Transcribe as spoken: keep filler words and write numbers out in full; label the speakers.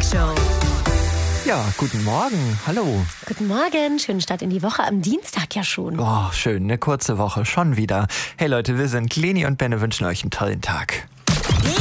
Speaker 1: Show.
Speaker 2: Ja, guten Morgen. Hallo.
Speaker 1: Guten Morgen. Schönen Start in die Woche. Am Dienstag ja schon.
Speaker 2: Oh, schön. Eine kurze Woche. Schon wieder. Hey Leute, wir sind Leni und Benne, wünschen euch einen tollen Tag.